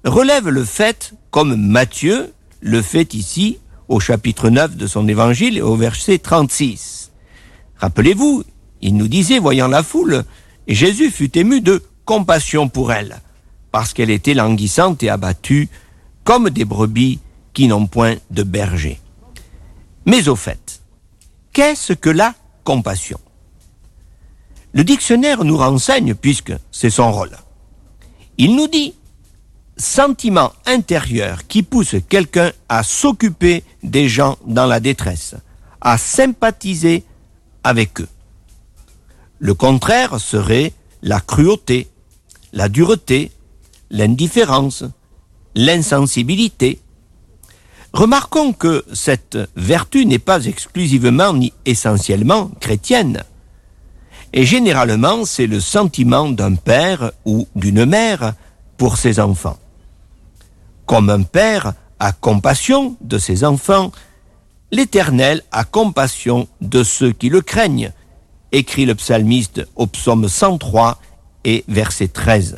relève le fait, comme Matthieu le fait ici, au chapitre 9 de son évangile et au verset 36. Rappelez-vous, il nous disait, voyant la foule, Jésus fut ému de compassion pour elle, parce qu'elle était languissante et abattue, comme des brebis qui n'ont point de berger. Mais au fait, qu'est-ce que la compassion ? Le dictionnaire nous renseigne, puisque c'est son rôle. Il nous dit « sentiment intérieur qui pousse quelqu'un à s'occuper des gens dans la détresse, à sympathiser avec eux ». Le contraire serait la cruauté, la dureté, l'indifférence, l'insensibilité. Remarquons que cette vertu n'est pas exclusivement ni essentiellement chrétienne. Et généralement, c'est le sentiment d'un père ou d'une mère pour ses enfants. Comme un père a compassion de ses enfants, l'Éternel a compassion de ceux qui le craignent, écrit le psalmiste au psaume 103 et verset 13.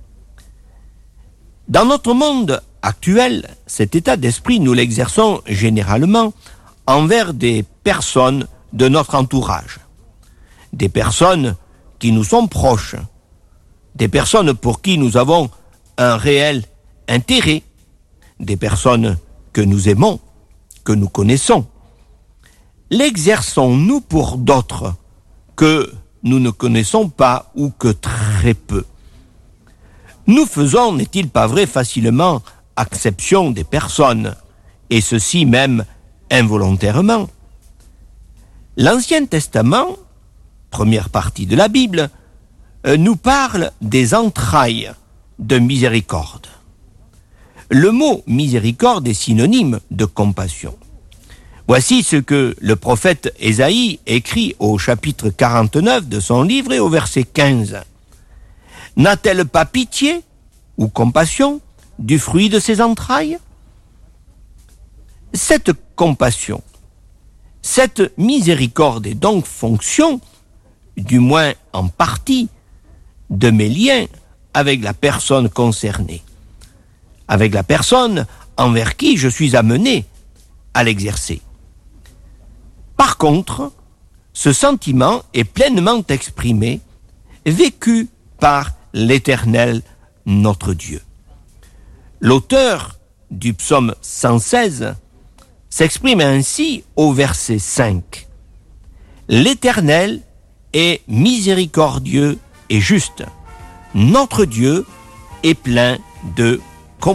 Dans notre monde actuel, cet état d'esprit, nous l'exerçons généralement envers des personnes de notre entourage, des personnes qui nous sont proches, des personnes pour qui nous avons un réel intérêt, des personnes que nous aimons, que nous connaissons. L'exerçons-nous pour d'autres que nous ne connaissons pas ou que très peu? Nous faisons, n'est-il pas vrai, facilement acception des personnes, et ceci même involontairement. L'Ancien Testament, première partie de la Bible, nous parle des entrailles de miséricorde. Le mot miséricorde est synonyme de compassion. Voici ce que le prophète Ésaïe écrit au chapitre 49 de son livre et au verset 15. « N'a-t-elle pas pitié ou compassion du fruit de ses entrailles ?» Cette compassion, cette miséricorde est donc fonction, du moins en partie, de mes liens avec la personne concernée, avec la personne envers qui je suis amené à l'exercer. Par contre, ce sentiment est pleinement exprimé, vécu par l'Éternel, notre Dieu. L'auteur du psaume 116 s'exprime ainsi au verset 5. « L'Éternel est miséricordieux et juste. Notre Dieu est plein de compassion. »